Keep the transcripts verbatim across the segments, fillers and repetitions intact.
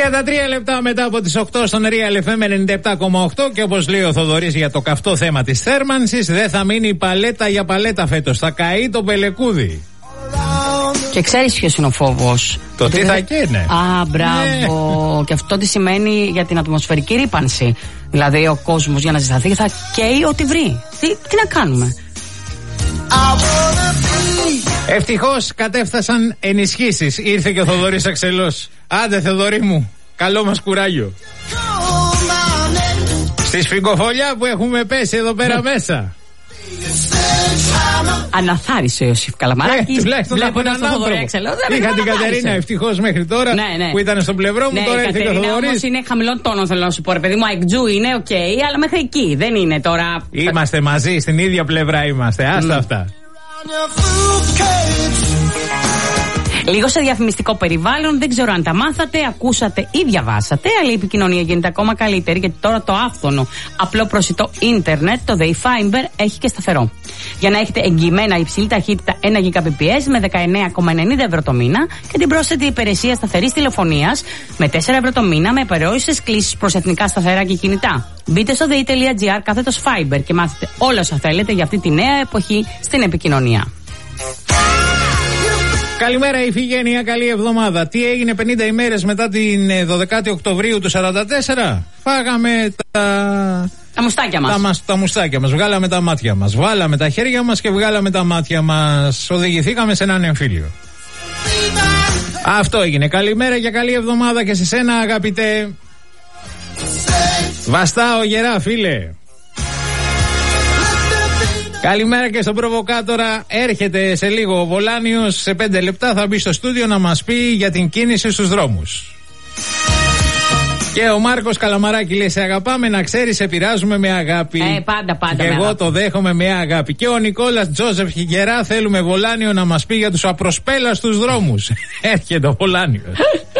τριάντα τρία λεπτά μετά από τις οκτώ στον Real εφ εμ ενενήντα επτά κόμμα οκτώ και όπως λέει ο Θοδωρής για το καυτό θέμα της θέρμανσης, δεν θα μείνει παλέτα για παλέτα φέτος. Θα καεί το πελεκούδι. Και ξέρεις ποιος είναι ο φόβος? Το τι θα καίνε. Α, μπράβο. Ναι. Και αυτό τι σημαίνει για την ατμοσφαιρική ρύπανση. Δηλαδή ο κόσμος για να ζεσταθεί θα καίει ό,τι βρει. Τι, τι να κάνουμε. Ευτυχώς κατέφτασαν ενισχύσεις. Ήρθε και ο Θοδωρής Αξελός. Άντε Θοδωρή μου, καλό μας κουράγιο. Στη σφιγγοφολιά που έχουμε πέσει εδώ πέρα μέσα. Αναθάρισε ο Ιωσήφ Καλαμαράκης. Βλέπω έναν άνθρωπο. Είχα την Κατερίνα ευτυχώς μέχρι τώρα, ναι, ναι, που ήταν στο πλευρό μου. Ναι, τώρα ήρθε και ο Θοδωρής. Όμως είναι χαμηλών τόνων, θέλω να σου πω, ρε παιδί μου. Αεκτζού είναι οκ, okay, αλλά μέχρι εκεί δεν είναι τώρα. Είμαστε μαζί, στην ίδια πλευρά είμαστε. Άστα mm. αυτά. Λίγο σε διαφημιστικό περιβάλλον, δεν ξέρω αν τα μάθατε, ακούσατε ή διαβάσατε, αλλά η επικοινωνία γίνεται ακόμα καλύτερη γιατί τώρα το άφθονο απλό προσιτό ίντερνετ, το Day Fiber, έχει και σταθερό. Για να έχετε εγγυημένα υψηλή ταχύτητα ένα γιγαμπιτ με δεκαεννέα κόμμα ενενήντα ευρώ το μήνα και την πρόσθετη υπηρεσία σταθερής τηλεφωνίας με τέσσερα ευρώ το μήνα με απεριόριστες κλήσεις προς εθνικά σταθερά και κινητά. Μπείτε στο day.gr κάθετος Fiber και μάθετε όλα όσα θέλετε για αυτή τη νέα εποχή στην επικοινωνία. Καλημέρα Ιφηγένεια, καλή εβδομάδα. Τι έγινε πενήντα ημέρες μετά την δωδεκάτη Οκτωβρίου του σαράντα τέσσερα? Φάγαμε τα... Τα μουστάκια μας. Τα, μας, τα μουστάκια μας, βγάλαμε τα μάτια μας. Βάλαμε τα χέρια μας και βγάλαμε τα μάτια μας. Οδηγηθήκαμε σε έναν εμφύλιο. Αυτό έγινε. Καλημέρα και καλή εβδομάδα και σε σένα αγαπητέ. Βαστάω γερά φίλε. Καλημέρα και στον προβοκάτορα. Έρχεται σε λίγο ο Βολάνιος. Σε πέντε λεπτά θα μπει στο στούντιο να μας πει για την κίνηση στους δρόμους. Και ο Μάρκος Καλαμαράκη λέει: σε αγαπάμε, να ξέρεις, σε πειράζουμε με αγάπη. Ε, πάντα, πάντα. Και εγώ αγάπη. Το δέχομαι με αγάπη. Και ο Νικόλας Τζόζεφ Χιγερά, θέλουμε Βολάνιο να μας πει για τους απροσπέλαστους δρόμους. Έρχεται ο Βολάνιος.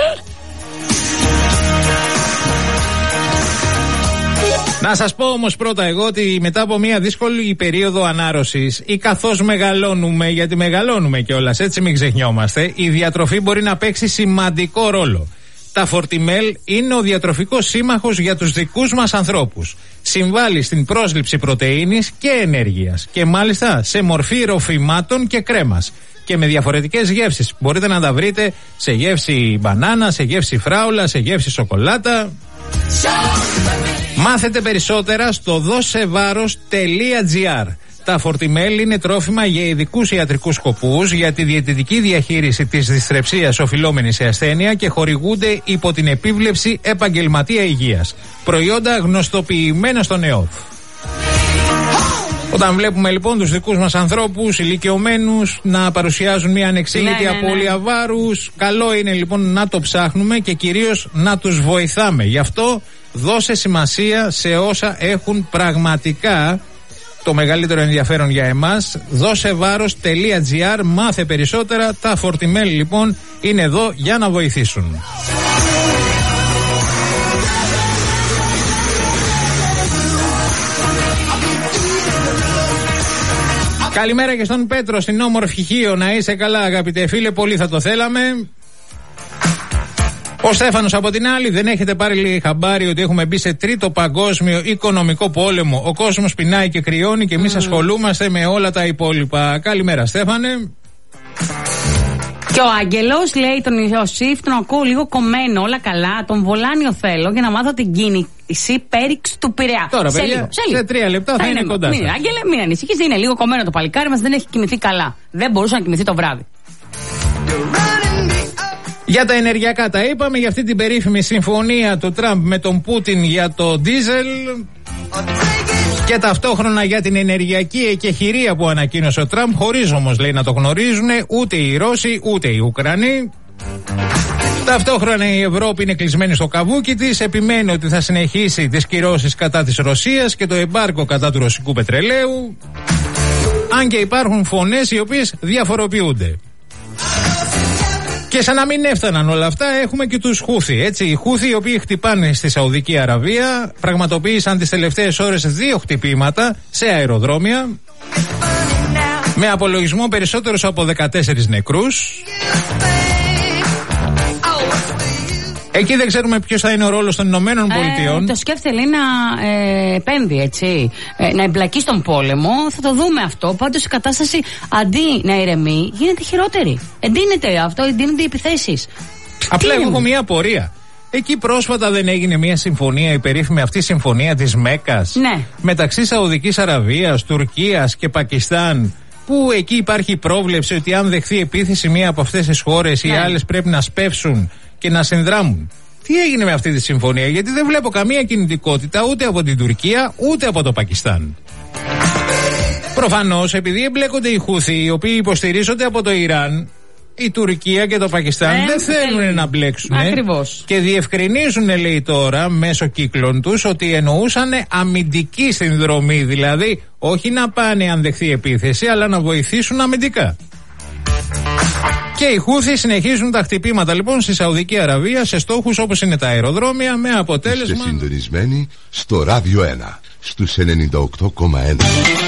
Να σας πω όμως πρώτα εγώ ότι μετά από μια δύσκολη περίοδο ανάρρωσης ή καθώς μεγαλώνουμε, γιατί μεγαλώνουμε κιόλας, έτσι μην ξεχνιόμαστε, η διατροφή μπορεί να παίξει σημαντικό ρόλο. Τα Φορτιμέλ είναι ο διατροφικός σύμμαχος για τους δικούς μας ανθρώπους. Συμβάλλει στην πρόσληψη πρωτεΐνης και ενέργειας και μάλιστα σε μορφή ροφημάτων και κρέμας και με διαφορετικές γεύσεις. Μπορείτε να τα βρείτε σε γεύση μπανάνα, σε γεύση φράουλα, σε γεύση σοκολάτα. Μάθετε περισσότερα στο δώσεβάρος τελεία τζι άρ. Τα Φορτιμέλ είναι τρόφιμα για ειδικούς ιατρικούς σκοπούς, για τη διαιτητική διαχείριση της δυστρεψίας οφειλόμενης σε ασθένεια και χορηγούνται υπό την επίβλεψη επαγγελματία υγείας. Προϊόντα γνωστοποιημένα στον ΕΟΦ. Όταν βλέπουμε λοιπόν τους δικούς μας ανθρώπους ηλικιωμένους να παρουσιάζουν μια ανεξήγητη ναι, ναι, ναι. απώλεια βάρους, καλό είναι λοιπόν να το ψάχνουμε και κυρίως να τους βοηθάμε. Γι' αυτό δώσε σημασία σε όσα έχουν πραγματικά το μεγαλύτερο ενδιαφέρον για εμάς. δώσεβάρος τελεία τζι άρ, μάθε περισσότερα. Τα Φορτιμέλ λοιπόν είναι εδώ για να βοηθήσουν. Καλημέρα και στον Πέτρο στην όμορφη Χίο. Να είσαι καλά αγαπητέ φίλε, πολύ θα το θέλαμε. Ο Στέφανος από την άλλη: δεν έχετε πάρει χαμπάρι ότι έχουμε μπει σε τρίτο παγκόσμιο οικονομικό πόλεμο? Ο κόσμος πεινάει και κρυώνει και εμείς mm. ασχολούμαστε με όλα τα υπόλοιπα. Καλημέρα Στέφανε. Και ο Άγγελος λέει: τον Ιωσήφ τον ακούω λίγο κομμένο, όλα καλά. Τον Βολάνιο θέλω για να μάθω την κίνηση πέριξ του Πειραιά. Τώρα, σε, παιδιά, λίγο, σε, λίγο. σε τρία λεπτά θα, θα είναι, είναι κοντά. Μην, Άγγελε, μην ανησυχείς, είναι λίγο κομμένο το παλικάρι μας, δεν έχει κοιμηθεί καλά. Δεν μπορούσε να κοιμηθεί το βράδυ. Για τα ενεργειακά τα είπαμε, για αυτή την περίφημη συμφωνία του Τραμπ με τον Πούτιν για το ντίζελ και ταυτόχρονα για την ενεργειακή εκεχηρία που ανακοίνωσε ο Τραμπ, χωρίς όμως λέει να το γνωρίζουν ούτε οι Ρώσοι ούτε οι Ουκρανοί. Ταυτόχρονα η Ευρώπη είναι κλεισμένη στο καβούκι της, επιμένει ότι θα συνεχίσει τις κυρώσεις κατά της Ρωσίας και το εμπάργκο κατά του ρωσικού πετρελαίου, αν και υπάρχουν φωνές οι οποίες διαφοροποιούνται. Και σαν να μην έφταναν όλα αυτά, έχουμε και τους Χούθι. Έτσι, οι Χούθι, οι οποίοι χτυπάνε στη Σαουδική Αραβία, πραγματοποίησαν τις τελευταίες ώρες δύο χτυπήματα σε αεροδρόμια, με απολογισμό περισσότερους από δεκατέσσερις νεκρούς. Εκεί δεν ξέρουμε ποιος θα είναι ο ρόλος των Ηνωμένων Πολιτειών. Ε, το σκέφτεται, λέει, να ε, επέμβει, έτσι. Ε, να εμπλακεί στον πόλεμο. Θα το δούμε αυτό. Πάντως η κατάσταση αντί να ηρεμεί, γίνεται χειρότερη. Εντείνεται αυτό, εντείνονται οι επιθέσεις. Απλά εγώ έχω μια απορία. Εκεί πρόσφατα δεν έγινε μια συμφωνία, η περίφημη αυτή συμφωνία της Μέκας, ναι, μεταξύ Σαουδικής Αραβίας, Τουρκίας και Πακιστάν, που εκεί υπάρχει πρόβλεψη ότι αν δεχθεί επίθεση μία από αυτές τις χώρες, ναι, οι άλλες πρέπει να σπεύσουν και να συνδράμουν. Τι έγινε με αυτή τη συμφωνία? Γιατί δεν βλέπω καμία κινητικότητα ούτε από την Τουρκία ούτε από το Πακιστάν. Προφανώς επειδή εμπλέκονται οι Χούθοι, οι οποίοι υποστηρίζονται από το Ιράν, η Τουρκία και το Πακιστάν ε, δεν θέλουν ε, να μπλέξουν. Ακριβώς. Και διευκρινίζουν, λέει τώρα, μέσω κύκλων τους, ότι εννοούσαν αμυντική συνδρομή. Δηλαδή, όχι να πάνε αν δεχθεί επίθεση, αλλά να βοηθήσουν αμυντικά. Και οι Χούθοι συνεχίζουν τα χτυπήματα λοιπόν στη Σαουδική Αραβία σε στόχους όπως είναι τα αεροδρόμια, με αποτέλεσμα. Είστε συντονισμένοι στο Ράδιο ένα, στους ενενήντα οκτώ κόμμα ένα.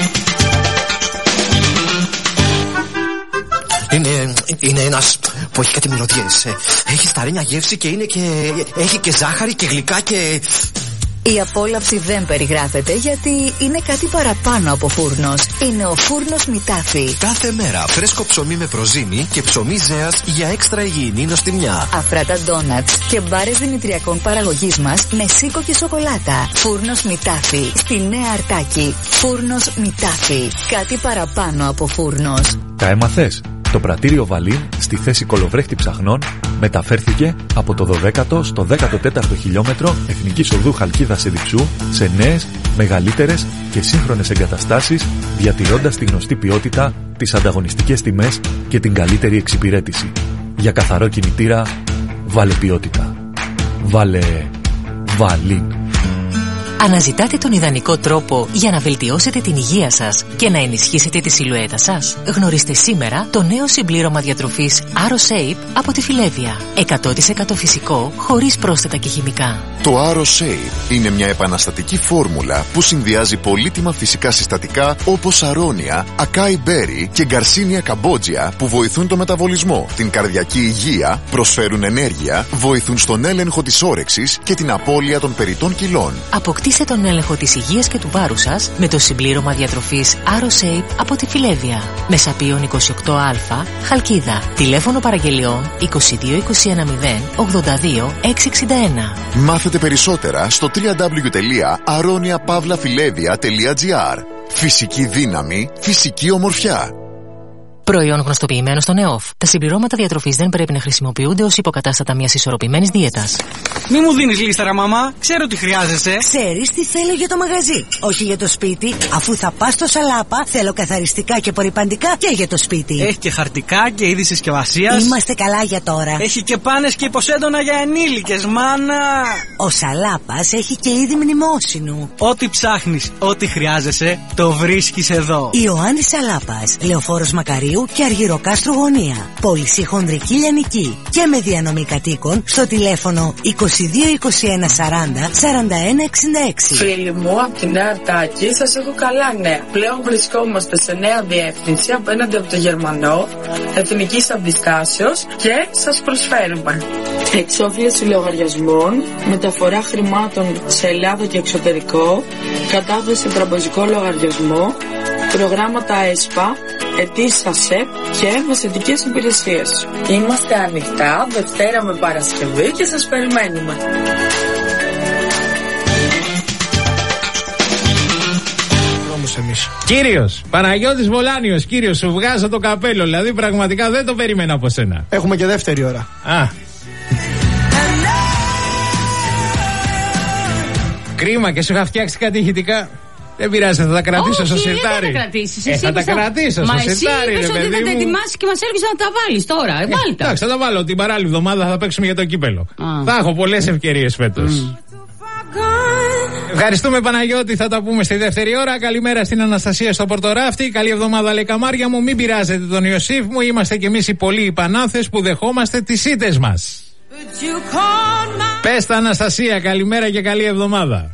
Είναι, είναι ένας που έχει κάτι μυρωδιές. Έχει σταρένια γεύση και είναι και... έχει και ζάχαρη και γλυκά και... Η απόλαυση δεν περιγράφεται γιατί είναι κάτι παραπάνω από φούρνος. Είναι ο φούρνος Μητάφι. Κάθε μέρα φρέσκο ψωμί με προζύμι και ψωμί ζέας για έξτρα υγιεινή νοστιμιά. Αφράτα ντόνατς και μπάρες δημητριακών παραγωγής μας με σίκο και σοκολάτα. Φούρνος Μητάφι. Στη Νέα Αρτάκη. Φούρνος Μητάφι. Κάτι παραπάνω από φούρνος. Τα έμαθες? Το πρατήριο Βαλίν στη θέση κολοβρέχτη ψαχνών μεταφέρθηκε από το δωδέκατο στο δέκατο τέταρτο χιλιόμετρο Εθνικής Οδού Χαλκίδας Εδιψού σε νέες, μεγαλύτερες και σύγχρονες εγκαταστάσεις, διατηρώντας τη γνωστή ποιότητα, τις ανταγωνιστικές τιμές και την καλύτερη εξυπηρέτηση. Για καθαρό κινητήρα, βάλε ποιότητα. Βάλε Βαλίν. Αναζητάτε τον ιδανικό τρόπο για να βελτιώσετε την υγεία σας και να ενισχύσετε τη σιλουέτα σας? Γνωρίστε σήμερα το νέο συμπλήρωμα διατροφής AroShape από τη Φιλέβια. εκατό τοις εκατό φυσικό, χωρίς πρόσθετα και χημικά. Το AroShape είναι μια επαναστατική φόρμουλα που συνδυάζει πολύτιμα φυσικά συστατικά όπως αρώνια, ακάι μπέρι και γκαρσίνια καμπότζια που βοηθούν το μεταβολισμό, την καρδιακή υγεία, προσφέρουν ενέργεια, βοηθούν στον έλεγχο της όρεξης και την απώλεια των περιττών κιλών. Αποκτήστε τον έλεγχο της υγείας και του βάρους σας με το συμπλήρωμα διατροφής AroShape από τη Φιλέβια. Μεσαπίων είκοσι οκτώ α, Χαλκίδα. Τηλέφωνο παραγγελιών είκοσι δύο είκοσι ένα μηδέν ογδόντα δύο εξακόσια εξήντα ένα. Μάθετε περισσότερα στο double-u double-u double-u τελεία aronia pavla filevia τελεία gr. Φυσική δύναμη, φυσική ομορφιά. Προϊόν γνωστοποιημένο στον ΕΟΦ. Τα συμπληρώματα διατροφής δεν πρέπει να χρησιμοποιούνται ως υποκατάστατα μιας ισορροπημένης δίαιτας. Μη μου δίνεις λίστερα, μαμά. Ξέρω τι χρειάζεσαι. Ξέρεις τι θέλω για το μαγαζί, όχι για το σπίτι. Αφού θα πας στο Σαλάπα, θέλω καθαριστικά και απορρυπαντικά και για το σπίτι. Έχει και χαρτικά και είδη συσκευασίας. Είμαστε καλά για τώρα. Έχει και πάνες και υποσέντονα για ενήλικες, μάνα. Ο Σαλάπας έχει και είδη μνημόσυνου. Ό,τι ψάχνεις, ό,τι χρειάζεσαι, το βρίσκεις εδώ. Ιωάννης Σαλάπας, Λεωφόρος Μακαρίου και Αργυροκάστρου Γωνία. Πώληση χονδρική λιανική και με διανομή κατοίκων στο τηλέφωνο είκοσι δύο είκοσι ένα σαράντα σαράντα ένα εξήντα έξι. Φίλοι μου, από τη Νέα Αρτάκη σας έχω καλά νέα. Πλέον βρισκόμαστε σε νέα διεύθυνση απέναντι από το Γερμανό, Εθνικής Αντιστάσεως και σας προσφέρουμε εξόφληση λογαριασμών, μεταφορά χρημάτων σε Ελλάδα και εξωτερικό, κατάθεση τραπεζικό λογαριασμό, προγράμματα ΕΣΠΑ, αιτήσεις ΑΣΕΠ και μεσαιτικές υπηρεσίες. Είμαστε ανοιχτά Δευτέρα με Παρασκευή και σας περιμένουμε. Κύριος Παναγιώτης Βολάνιος, κύριος, σου βγάζω το καπέλο. Δηλαδή πραγματικά δεν το περίμενα από σένα. Έχουμε και δεύτερη ώρα. Α. Κρίμα, και σου είχα φτιάξει κάτι ηχητικά. Δεν πειράζει, θα τα κρατήσω στο σιρτάρι. Δεν θα τα κρατήσεις. Ε, θα τα θα... κρατήσω στο σιρτάρι. Μα εσύ είπες ότι θα τα ετοιμάσεις και μας έρχεσαι να τα βάλεις τώρα. Ε, ε, εντάξει, θα τα βάλω. Την παράλληλη εβδομάδα θα παίξουμε για το κύπελο. Α. Θα έχω πολλές ευκαιρίες φέτος. Mm. Ευχαριστούμε, Παναγιώτη. Θα τα πούμε στη δεύτερη ώρα. Καλημέρα στην Αναστασία στο Πορτοράφτη. Καλή εβδομάδα, λέει καμάρια μου. Μην πειράζετε τον Ιωσήφ μου. Είμαστε κι εμείς οι πολλοί οι Πανάθες που δεχόμαστε τις ήττες μας. Πες τα, Αναστασία, καλημέρα και καλή εβδομάδα.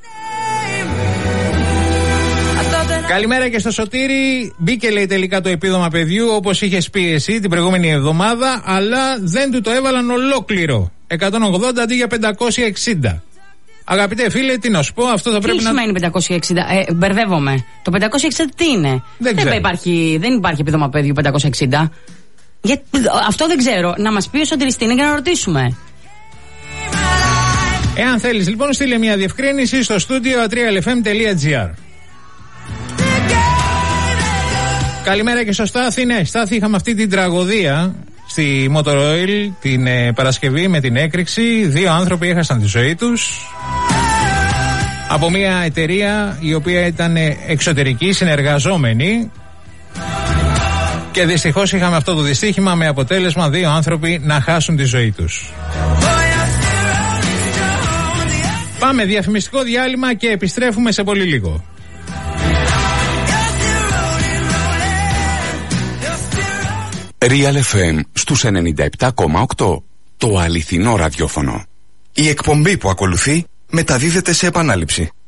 Καλημέρα και στο Σωτήρι. Μπήκε, λέει, τελικά το επίδομα παιδιού όπως είχες πει εσύ την προηγούμενη εβδομάδα, αλλά δεν του το έβαλαν ολόκληρο. εκατόν ογδόντα αντί για πεντακόσια εξήντα. Αγαπητέ φίλε, τι να σου πω, αυτό θα πρέπει να. Τι σημαίνει πεντακόσια εξήντα, ε, μπερδεύομαι. Το πεντακόσια εξήντα τι είναι? Δεν, δεν, υπάρχει, δεν υπάρχει επίδομα παιδιού πεντακόσια εξήντα. Για, αυτό δεν ξέρω. Να μας πει ο Σωτήρης τι είναι για να ρωτήσουμε. Εάν θέλεις λοιπόν, στείλε μια διευκρίνηση στο στούντιο ατρία ελ εφ εμ τελεία τζι άρ. Καλημέρα και στο Στάθη. Ναι, Στάθη, είχαμε αυτή την τραγωδία στη Motor Oil την ε, Παρασκευή με την έκρηξη. Δύο άνθρωποι έχασαν τη ζωή τους από μια εταιρεία η οποία ήταν εξωτερική, συνεργαζόμενη, και δυστυχώς είχαμε αυτό το δυστύχημα με αποτέλεσμα δύο άνθρωποι να χάσουν τη ζωή τους. Πάμε διαφημιστικό διάλειμμα και επιστρέφουμε σε πολύ λίγο. Real εφ εμ στους ενενήντα επτά κόμμα οκτώ. Το αληθινό ραδιόφωνο. Η εκπομπή που ακολουθεί μεταδίδεται σε επανάληψη.